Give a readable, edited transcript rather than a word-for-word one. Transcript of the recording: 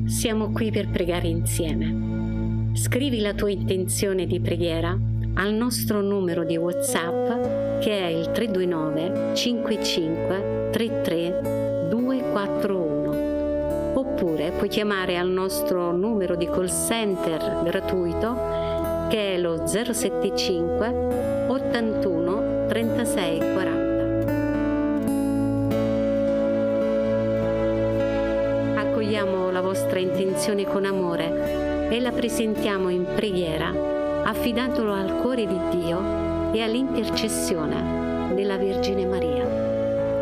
Siamo qui per pregare insieme. Scrivi la tua intenzione di preghiera al nostro numero di WhatsApp che è il 329 55 33 241. Oppure puoi chiamare al nostro numero di call center gratuito che è lo 075 81 36 40. Accogliamo la vostra intenzione con amore e la presentiamo in preghiera, affidandolo al cuore di Dio e all'intercessione della Vergine Maria.